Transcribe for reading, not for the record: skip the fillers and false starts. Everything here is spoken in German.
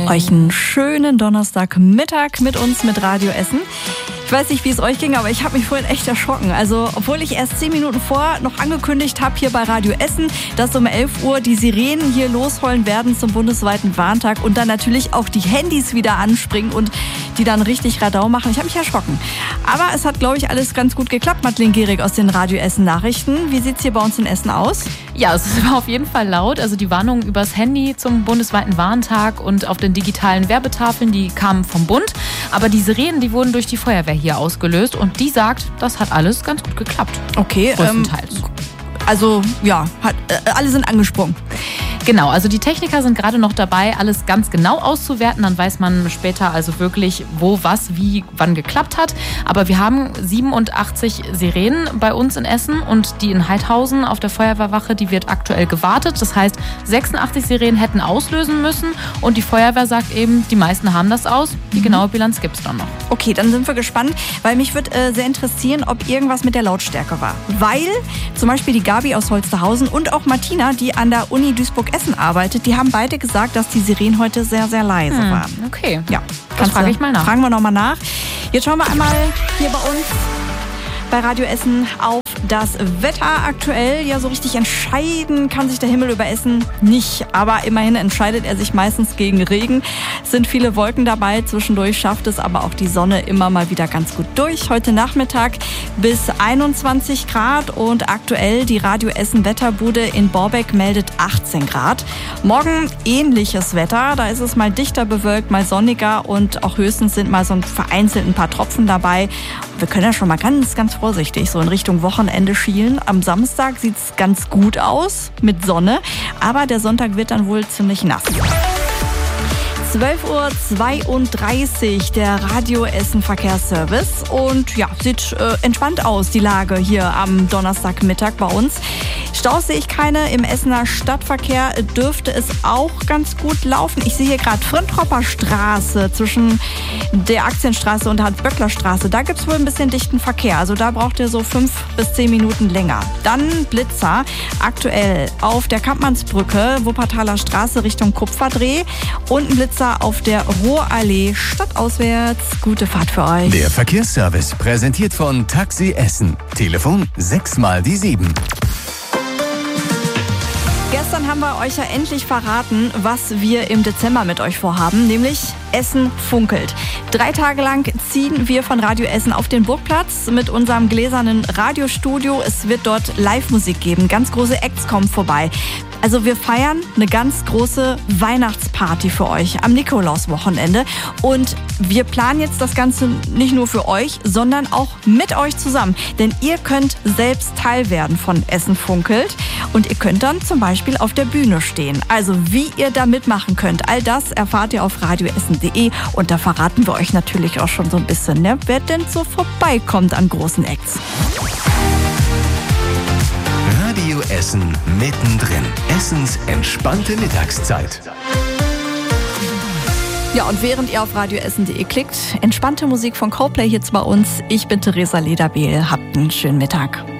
euch einen schönen Donnerstagmittag mit uns, mit Radio Essen. Ich weiß nicht, wie es euch ging, aber ich habe mich vorhin echt erschrocken. Also, obwohl ich erst 10 Minuten vor noch angekündigt habe hier bei Radio Essen, dass um 11 Uhr die Sirenen hier losheulen werden zum bundesweiten Warntag und dann natürlich auch die Handys wieder anspringen und die dann richtig Radau machen. Ich habe mich erschrocken. Aber es hat, glaube ich, alles ganz gut geklappt, Madeleine Gehrig aus den Radio Essen Nachrichten. Wie sieht es hier bei uns in Essen aus? Ja, es war auf jeden Fall laut. Also die Warnungen übers Handy zum bundesweiten Warntag und auf den digitalen Werbetafeln, die kamen vom Bund. Aber die Sirenen, die wurden durch die Feuerwehr hier ausgelöst und die sagt, das hat alles ganz gut geklappt. Okay. Größtenteils. Also ja, alle sind angesprungen. Genau, also die Techniker sind gerade noch dabei, alles ganz genau auszuwerten. Dann weiß man später also wirklich, wo, was, wie, wann geklappt hat. Aber wir haben 87 Sirenen bei uns in Essen und die in Heidhausen auf der Feuerwehrwache, die wird aktuell gewartet. Das heißt, 86 Sirenen hätten auslösen müssen und die Feuerwehr sagt eben, die meisten haben das aus. Die genaue Bilanz gibt es dann noch. Okay, dann sind wir gespannt, weil mich würde sehr interessieren, ob irgendwas mit der Lautstärke war. Weil zum Beispiel die Gabi aus Holsterhausen und auch Martina, die an der Uni Duisburg-Essen arbeitet, die haben beide gesagt, dass die Sirenen heute sehr, sehr leise waren. Okay, ja, das frage ich mal nach. Fragen wir nochmal nach. Jetzt schauen wir einmal hier bei uns bei Radio Essen auf das Wetter aktuell. Ja, so richtig entscheiden kann sich der Himmel über Essen nicht. Aber immerhin entscheidet er sich meistens gegen Regen. Es sind viele Wolken dabei. Zwischendurch schafft es aber auch die Sonne immer mal wieder ganz gut durch. Heute Nachmittag bis 21 Grad und aktuell die Radio Essen Wetterbude in Borbeck meldet 18 Grad. Morgen ähnliches Wetter. Da ist es mal dichter bewölkt, mal sonniger und auch höchstens sind mal so vereinzelt ein paar Tropfen dabei. Wir können ja schon mal ganz, ganz vorsichtig so in Richtung Wochenende schielen. Am Samstag sieht es ganz gut aus mit Sonne, aber der Sonntag wird dann wohl ziemlich nass. 12:32 Uhr, der Radio Essen Verkehrsservice. Und ja, sieht entspannt aus, die Lage hier am Donnerstagmittag bei uns. Staus sehe ich keine. Im Essener Stadtverkehr dürfte es auch ganz gut laufen. Ich sehe hier gerade Fröntropper Straße zwischen der Aktienstraße und der Hans-Böckler-Straße. Da gibt es wohl ein bisschen dichten Verkehr. Also da braucht ihr so 5 bis 10 Minuten länger. Dann Blitzer. Aktuell auf der Kampmannsbrücke, Wuppertaler Straße Richtung Kupferdreh. Und ein Blitzer auf der Ruhrallee stadtauswärts. Gute Fahrt für euch. Der Verkehrsservice präsentiert von Taxi Essen. Telefon 6x7. Gestern haben wir euch ja endlich verraten, was wir im Dezember mit euch vorhaben, nämlich Essen funkelt. 3 Tage lang ziehen wir von Radio Essen auf den Burgplatz mit unserem gläsernen Radiostudio. Es wird dort Live-Musik geben, ganz große Acts kommen vorbei. Also wir feiern eine ganz große Weihnachtsparty für euch am Nikolauswochenende. Und wir planen jetzt das Ganze nicht nur für euch, sondern auch mit euch zusammen. Denn ihr könnt selbst Teil werden von Essen funkelt. Und ihr könnt dann zum Beispiel auf der Bühne stehen. Also wie ihr da mitmachen könnt, all das erfahrt ihr auf radioessen.de. Und da verraten wir euch natürlich auch schon so ein bisschen, ne, wer denn so vorbeikommt an großen Acts. Radio Essen mittendrin. Essens entspannte Mittagszeit. Ja, und während ihr auf radioessen.de klickt, entspannte Musik von Coldplay jetzt bei uns. Ich bin Theresa Lederbehl. Habt einen schönen Mittag.